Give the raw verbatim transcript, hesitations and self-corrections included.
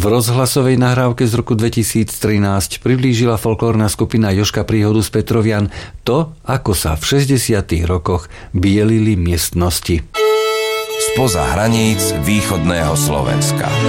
V rozhlasovej nahrávke z roku dvetisíctrinásť priblížila folklórna skupina Jožka Príhodu z Petrovian to, ako sa v šesťdesiatych rokoch bielili miestnosti. Spoza hraníc východného Slovenska.